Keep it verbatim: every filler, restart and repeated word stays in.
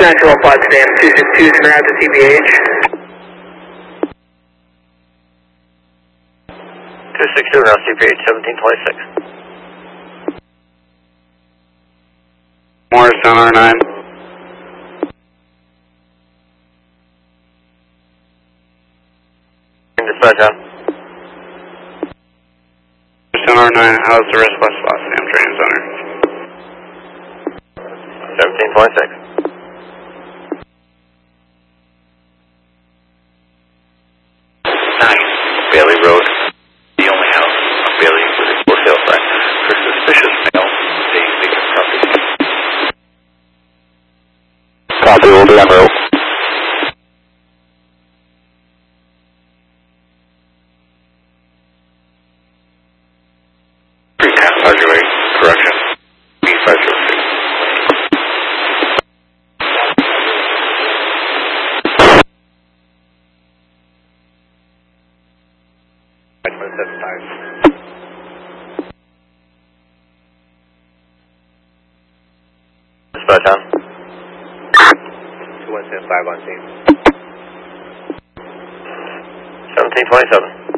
nine two one Potsdam, two six two, turn out to T B H. two six two, around T B H, seventeen twenty-six. Morris, Sonar nine. Dispatch on. Sonar nine, how's the rest West Potsdam train center? seventeen twenty-six. nine, Bailey Road, the only house on Bailey with a for sale sign for suspicious male staying vacant property. Copy, we'll be on route. Roger, wait, correction, B five zero six. Dispatch on. two one seven five on scene. seventeen twenty-seven.